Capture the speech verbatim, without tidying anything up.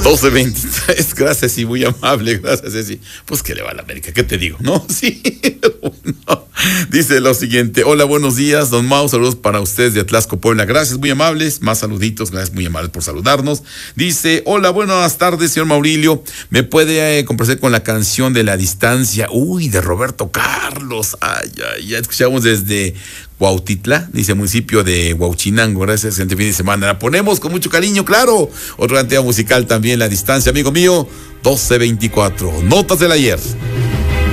doce veintitrés, gracias y muy amable, gracias Ceci. Pues que le va a la América, ¿qué te digo? ¿No? Sí. No. Dice lo siguiente: hola, buenos días, don Mau, saludos para ustedes de Atlasco, Puebla. Gracias, muy amables, más saluditos, gracias, muy amables por saludarnos. Dice: hola, buenas tardes, señor Maurilio, ¿me puede eh, complacer con la canción de La Distancia? Uy, de Roberto Carlos. Ay, ay, ya escuchamos desde Cuautitla, dice municipio de Huauchinango. Gracias, excelente fin de semana. La ponemos con mucho cariño, claro. Otro gran tema musical también, La Distancia, amigo mío. doce veinticuatro, notas del ayer.